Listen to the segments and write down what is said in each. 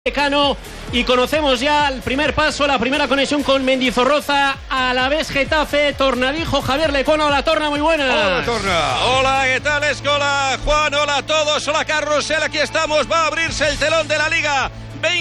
Vallecano y conocemos ya el primer paso, la primera conexión con Mendizorroza, Alavés Getafe, Tornadijo, Javier Lecuona. Hola Torna, muy buenas. Hola Torna. Hola, ¿qué tal? Hola Juan, hola a todos, hola Carrusel, aquí estamos, va a abrirse el telón de la Liga.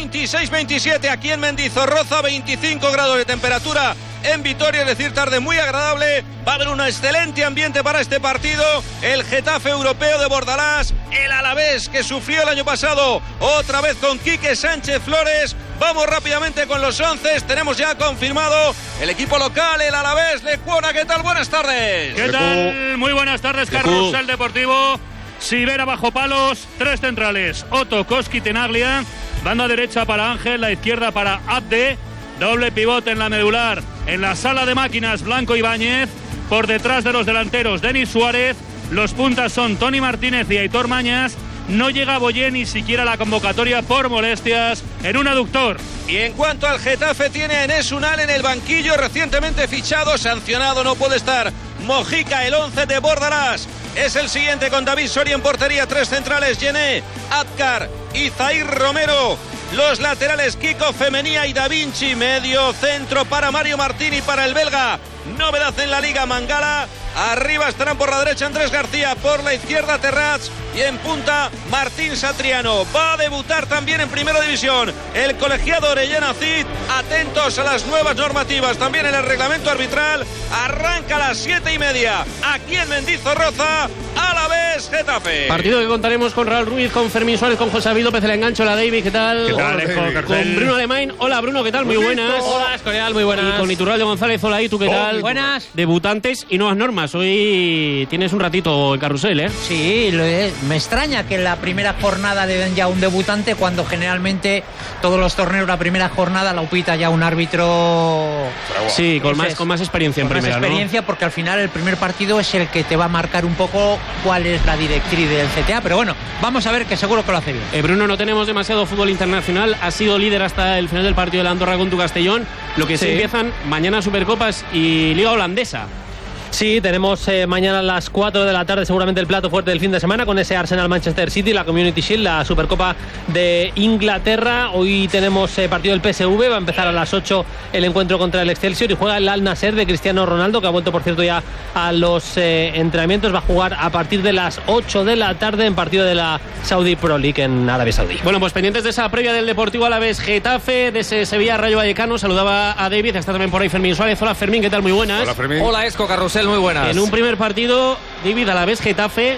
26-27 aquí en Mendizorroza, 25 grados de temperatura en Vitoria, es decir, tarde muy agradable. Va a haber un excelente ambiente para este partido. El Getafe europeo de Bordalás, el Alavés que sufrió el año pasado, otra vez con Quique Sánchez Flores. Vamos rápidamente con los 11. Tenemos ya confirmado el equipo local, el Alavés. Lecuona, ¿qué tal? Buenas tardes. ¿Qué tal? Muy buenas tardes, Carrusel Deportivo. Sivera bajo palos, tres centrales, Otto, Koski, Tenaglia. Banda derecha para Ángel, la izquierda para Abde. Doble pivote en la medular. En la sala de máquinas, Blanco Ibáñez. Por detrás de los delanteros, Denis Suárez. Los puntas son Tony Martínez y Aitor Mañas. No llega Boyé ni siquiera a la convocatoria por molestias en un aductor. Y en cuanto al Getafe, tiene a Enes Unal en el banquillo, recientemente fichado, sancionado, no puede estar. Mojica, el 11 de Bordalás. Es el siguiente con David Soria en portería, tres centrales, Yené, Abkar y Zair Romero. Los laterales, Kiko Femenía y Da Vinci. Medio centro para Mario Martín y para el belga. Novedad en la Liga, Mangala. Arriba estarán por la derecha Andrés García, por la izquierda Terrats y en punta Martín Satriano. Va a debutar también en Primera División el colegiado Orellana Cid. Atentos a las nuevas normativas también en el reglamento arbitral. Arranca a las 7:30 aquí en Mendizorroza, Alavés Getafe. Partido que contaremos con Raúl Ruiz, con Fermín Suárez, con José David López el engancho. Hola David, ¿qué tal? ¿Qué tal, Hola, con Bruno Alemán. Hola Bruno, ¿qué tal? Muy buenas. Hola Escorial, muy buenas. Y con Iturralde González. Hola, ¿y tú qué tal? Buenas. Debutantes y nuevas normas. Hoy tienes un ratito en Carrusel, ¿eh? Sí, me extraña que en la primera jornada le den ya un debutante cuando generalmente todos los torneos la primera jornada la upita ya un árbitro. Sí, con más experiencia en primera, más experiencia, ¿no? Porque al final el primer partido es el que te va a marcar un poco cuál es la directriz del CTA, pero bueno, vamos a ver que seguro que lo hace bien. Bruno, no tenemos demasiado fútbol internacional, has sido líder hasta el final del partido de la Andorra con tu Castellón, lo que sí empiezan mañana Supercopas y Liga Holandesa. Sí, tenemos mañana a las 4 de la tarde seguramente el plato fuerte del fin de semana con ese Arsenal-Manchester City, la Community Shield, la Supercopa de Inglaterra. Hoy tenemos partido del PSV, va a empezar a las 8 el encuentro contra el Excelsior y juega el Al Nassr de Cristiano Ronaldo, que ha vuelto por cierto ya a los entrenamientos. Va a jugar a partir de las 8 de la tarde en partido de la Saudi Pro League en Arabia Saudí. Bueno, pues pendientes de esa previa del Deportivo Alavés Getafe, de ese Sevilla Rayo Vallecano. Saludaba a David, está también por ahí Fermín Suárez. Hola Fermín, ¿qué tal? Muy buenas. Hola Fermín. Hola Esco, Carrusel, muy buenas. En un primer partido, David, Alavés Getafe,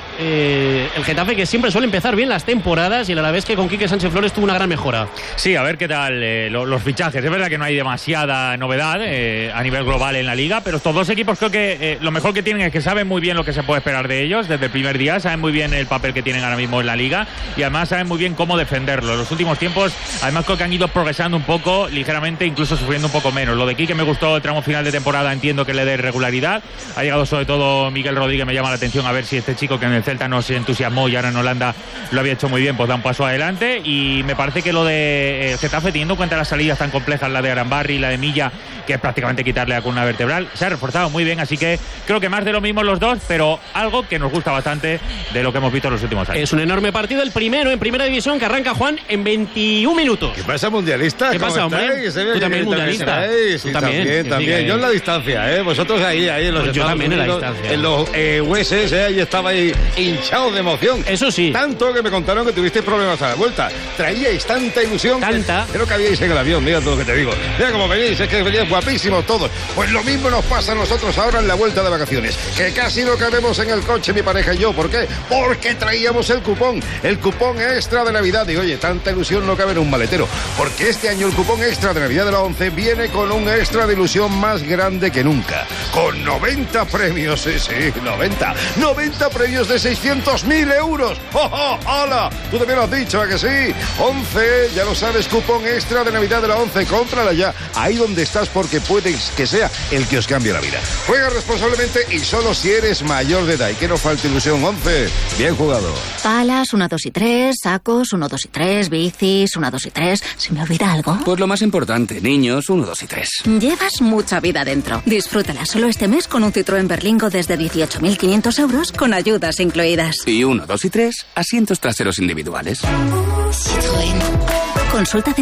el Getafe que siempre suele empezar bien las temporadas y el Alavés que con Quique Sánchez Flores tuvo una gran mejora. Sí, a ver qué tal los fichajes. Es verdad que no hay demasiada novedad a nivel global en la Liga, pero estos dos equipos creo que lo mejor que tienen es que saben muy bien lo que se puede esperar de ellos desde el primer día, saben muy bien el papel que tienen ahora mismo en la Liga y además saben muy bien cómo defenderlo. En los últimos tiempos, además creo que han ido progresando un poco, ligeramente, incluso sufriendo un poco menos. Lo de Quique me gustó el tramo final de temporada, entiendo que le dé regularidad. Ha llegado sobre todo Miguel Rodríguez, me llama la atención a ver si este chico que en el Celta no se entusiasmó y ahora en Holanda lo había hecho muy bien, pues da un paso adelante. Y me parece que lo de Getafe, teniendo en cuenta las salidas tan complejas, la de Arambarri y la de Milla, que es prácticamente quitarle la columna vertebral, se ha reforzado muy bien, así que creo que más de lo mismo los dos, pero algo que nos gusta bastante de lo que hemos visto en los últimos años. Es un enorme partido, el primero en Primera División, que arranca, Juan, en 21 minutos. ¿Qué pasa, mundialista? ¿Qué pasa, hombre? Tú también mundialista. Sí, también. Yo en la distancia, vosotros ahí en los pues yo también Unidos, en la distancia. en los hueses, ahí estaba ahí hinchado de emoción. Eso sí. Tanto que me contaron que tuvisteis problemas a la vuelta. Traíais tanta ilusión. Tanta. Creo que habíais en el avión, mira todo lo que te digo. Mira cómo venís, es que veníais guapísimos todos. Pues lo mismo nos pasa a nosotros ahora en la vuelta de vacaciones, que casi no cabemos en el coche mi pareja y yo. ¿Por qué? Porque traíamos el cupón extra de Navidad. Y oye, tanta ilusión no cabe en un maletero, porque este año el cupón extra de Navidad de la 11 viene con un extra de ilusión más grande que nunca, con 90 premios, sí, 90 premios de 600.000 euros. ¡Oh, oh, hola! Tú también lo has dicho, ¿a que sí? 11, ya lo sabes, cupón extra de Navidad de la 11, cómprala ya, ahí donde estás, porque puedes que sea el que os cambie la vida. Juega responsablemente y solo si eres mayor de edad, y que no falte ilusión. 11, bien jugado. Palas, 1, 2 y 3, sacos, 1, 2 y 3, bicis, 1, 2 y 3. ¿Se me olvida algo? Pues lo más importante, niños, 1, 2 y 3. Llevas mucha vida dentro. Disfrútala solo este mes con un Citroën Berlingo desde 18.500 euros con ayudas incluidas. Y 1, 2 y 3, asientos traseros individuales. Citroën. Consulta